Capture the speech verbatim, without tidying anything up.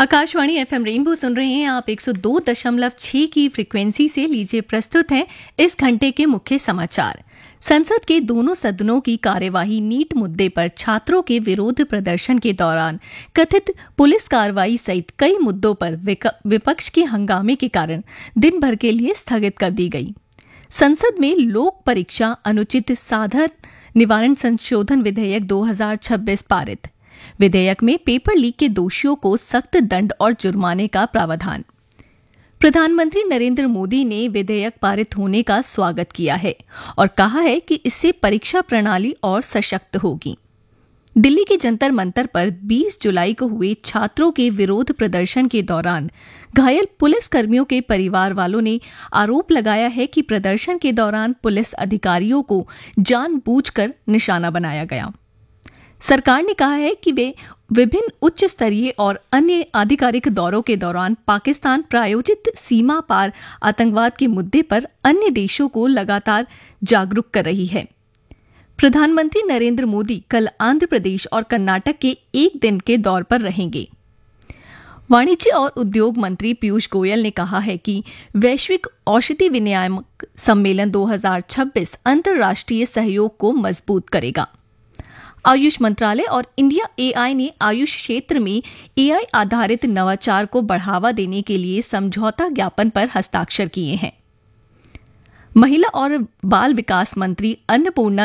Akashvani FM rainbow सुन रहे हैं आप एक सौ दो दशमलव छह की फ्रीक्वेंसी से। लीजिए प्रस्तुत है इस घंटे के मुख्य समाचार। संसद के दोनों सदनों की कार्यवाही नीट मुद्दे पर छात्रों के विरोध प्रदर्शन के दौरान कथित पुलिस कार्रवाई सहित कई मुद्दों पर विपक्ष के हंगामे के कारण दिन भर के लिए स्थगित कर दी गई। संसद में लोक परीक्षा अनुचित साधन निवारण संशोधन विधेयक दो हज़ार छब्बीस पारित। विधेयक में पेपर लीक के दोषियों को सख्त दंड और जुर्माने का प्रावधान। प्रधानमंत्री नरेंद्र मोदी ने विधेयक पारित होने का स्वागत किया है और कहा है कि इससे परीक्षा प्रणाली और सशक्त होगी। दिल्ली के जंतर मंतर पर बीस जुलाई को हुए छात्रों के विरोध प्रदर्शन के दौरान घायल पुलिस कर्मियों के परिवार वालों ने आरोप लगाया है कि प्रदर्शन के दौरान पुलिस अधिकारियों को जानबूझकर निशाना बनाया गया। सरकार ने कहा है कि वे विभिन्न उच्च स्तरीय और अन्य आधिकारिक दौरों के दौरान पाकिस्तान प्रायोजित सीमा पार आतंकवाद के मुद्दे पर अन्य देशों को लगातार जागरूक कर रही है। प्रधानमंत्री नरेंद्र मोदी कल आंध्र प्रदेश और कर्नाटक के एक दिन के दौर पर रहेंगे। वाणिज्य और उद्योग मंत्री पीयूष गोयल ने कहा है कि वैश्विक औषधि विनियामक सम्मेलन दो हज़ार छब्बीस अंतर्राष्ट्रीय सहयोग को मजबूत करेगा। आयुष मंत्रालय और इंडिया एआई ने आयुष क्षेत्र में एआई आधारित नवाचार को बढ़ावा देने के लिए समझौता ज्ञापन पर हस्ताक्षर किए हैं। महिला और बाल विकास मंत्री अन्नपूर्णा